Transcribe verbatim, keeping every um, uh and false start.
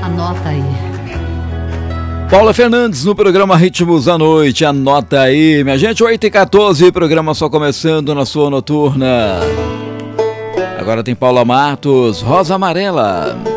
Anota aí. Paula Fernandes no programa Ritmos da Noite, anota aí, minha gente, oito e quatorze, programa só começando na sua noturna. Agora tem Paula Matos, Rosa Amarela.